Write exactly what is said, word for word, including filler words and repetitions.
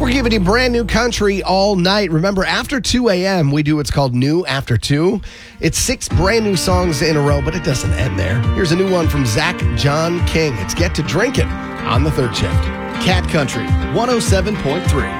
We're giving you brand new country all night. Remember, after two a.m., we do what's called New After two. It's six brand new songs in a row, but it doesn't end there. Here's a new one from Zach John King. It's Get to Drinkin' on the third shift. Cat Country one oh seven point three.